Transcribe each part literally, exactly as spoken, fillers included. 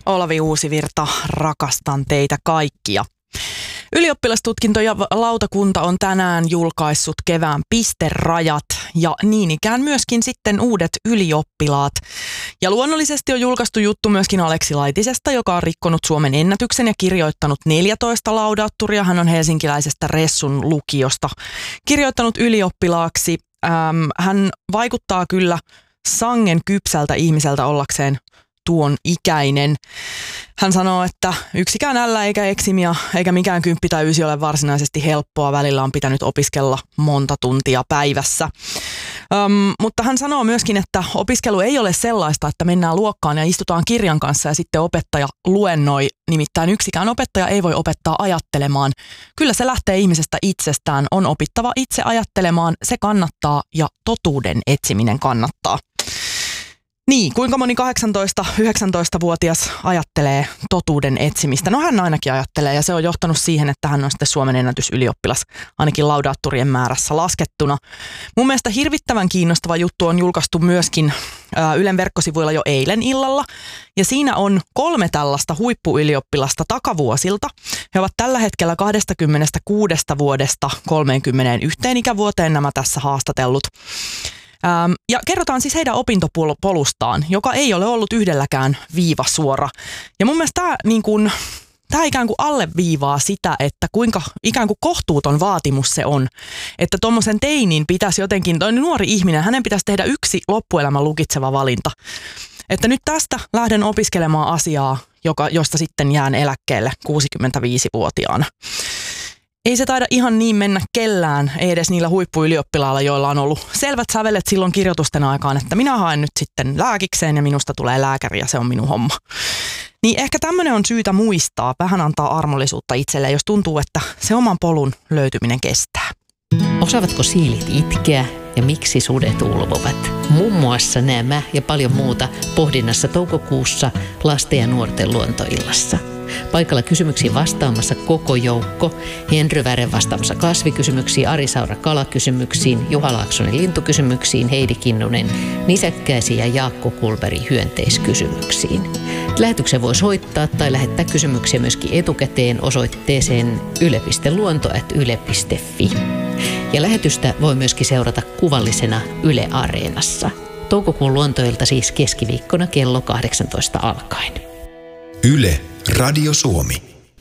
Olavi Uusivirta, rakastan teitä kaikkia. Ylioppilastutkinto ja lautakunta on tänään julkaissut kevään pisterajat ja niin ikään myöskin sitten uudet ylioppilaat. Ja luonnollisesti on julkaistu juttu myöskin Aleksi Laitisesta, joka on rikkonut Suomen ennätyksen ja kirjoittanut neljätoista laudaatturia. Hän on helsinkiläisestä Ressun lukiosta kirjoittanut ylioppilaaksi. Ähm, hän vaikuttaa kyllä sangen kypsältä ihmiseltä ollakseen tuon ikäinen. Hän sanoo, että yksikään ällä eikä eksimia eikä mikään kymppi tai ysi ole varsinaisesti helppoa. Välillä on pitänyt opiskella monta tuntia päivässä. Öm, mutta hän sanoo myöskin, että opiskelu ei ole sellaista, että mennään luokkaan ja istutaan kirjan kanssa ja sitten opettaja luennoi. Nimittäin yksikään opettaja ei voi opettaa ajattelemaan. Kyllä se lähtee ihmisestä itsestään. On opittava itse ajattelemaan. Se kannattaa ja totuuden etsiminen kannattaa. Niin, kuinka moni kahdeksantoista-yhdeksäntoista-vuotias ajattelee totuuden etsimistä? No hän ainakin ajattelee ja se on johtanut siihen, että hän on sitten Suomen ennätysylioppilas ainakin laudaatturien määrässä laskettuna. Mun mielestä hirvittävän kiinnostava juttu on julkaistu myöskin ä, Ylen verkkosivuilla jo eilen illalla. Ja siinä on kolme tällaista huippuyliooppilasta takavuosilta. He ovat tällä hetkellä kaksikymmentäkuusi vuodesta kolmekymmentäyksi ikävuoteen nämä tässä haastatellut. Ähm, ja kerrotaan siis heidän opintopolustaan, joka ei ole ollut yhdelläkään viivasuora. Ja mun mielestä tämä niin kuin, tämä ikään kuin alleviivaa sitä, että kuinka ikään kuin kohtuuton vaatimus se on. Että tuommoisen teinin pitäisi jotenkin, toi nuori ihminen, hänen pitäisi tehdä yksi loppuelämän lukitseva valinta. Että nyt tästä lähden opiskelemaan asiaa, joka, josta sitten jään eläkkeelle kuusikymmentäviisivuotiaana. Ei se taida ihan niin mennä kellään, ei edes niillä huippuylioppilailla, joilla on ollut selvät sävelet silloin kirjoitusten aikaan, että minä haen nyt sitten lääkikseen ja minusta tulee lääkäri ja se on minun homma. Niin ehkä tämmöinen on syytä muistaa, vähän antaa armollisuutta itselleen, jos tuntuu, että se oman polun löytyminen kestää. Osaavatko siilit itkeä ja miksi sudet ulvovat? Muun muassa nämä ja paljon muuta pohdinnassa toukokuussa lasten ja nuorten luontoillassa. Paikalla kysymyksiin vastaamassa koko joukko. Henry Väre vastaamassa kasvikysymyksiin, Ari Saura kalakysymyksiin, Juha Laaksonen lintukysymyksiin, Heidi Kinnunen nisäkkäisiin ja Jaakko Kulberi hyönteiskysymyksiin. Lähetyksen voi soittaa tai lähettää kysymyksiä myöskin etukäteen osoitteeseen yle piste luonto ät yle piste fi. Ja lähetystä voi myöskin seurata kuvallisena Yle Areenassa. Toukokuun luontoilta siis keskiviikkona kello kahdeksantoista alkaen. Yle Radio Suomi.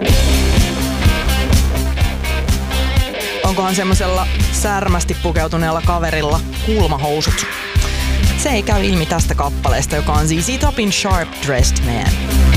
Onkohan semmoisella särmästi pukeutuneella kaverilla kulmahousut? Se ei käy ilmi tästä kappaleesta, joka on Z Z Topin Sharp Dressed Man.